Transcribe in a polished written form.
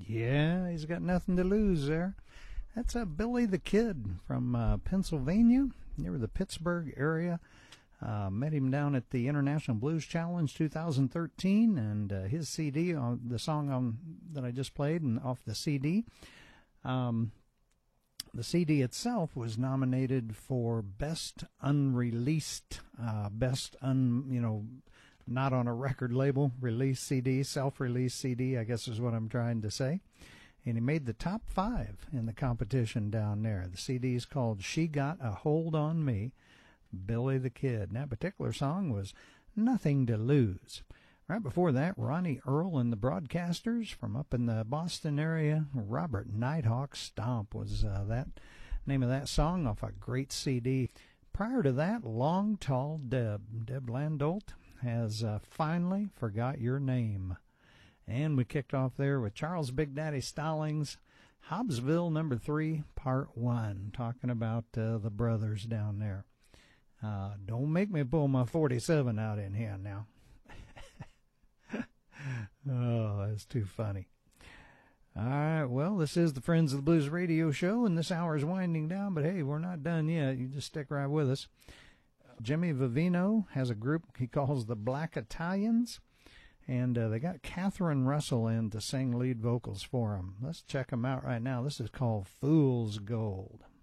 Yeah, he's got nothing to lose there. That's Billy the Kid from Pennsylvania, near the Pittsburgh area. Met him down at the International Blues Challenge 2013, and his CD, the song that I just played, and off the CD. The CD itself was nominated for Best Unreleased, not on a record label, release CD, self-release CD, I guess is what I'm trying to say. And he made the top 5 in the competition down there. The CD is called She Got a Hold on Me, Billy the Kid. And that particular song was Nothing to Lose. Right before that, Ronnie Earl and the Broadcasters from up in the Boston area. Robert Nighthawk Stomp was that name of that song off a great CD. Prior to that, Long Tall Deb. Deb Landolt has Finally Forgot Your Name. And we kicked off there with Charles Big Daddy Stallings, Hobbsville No. 3, Part 1, talking about the brothers down there. Don't make me pull my 47 out in here now. Oh, that's too funny. All right, well, this is the Friends of the Blues radio show, and this hour is winding down, but hey, we're not done yet. You just stick right with us. Jimmy Vivino has a group he calls the Black Italians, and they got Catherine Russell in to sing lead vocals for him. Let's check them out right now. This is called Fool's Gold.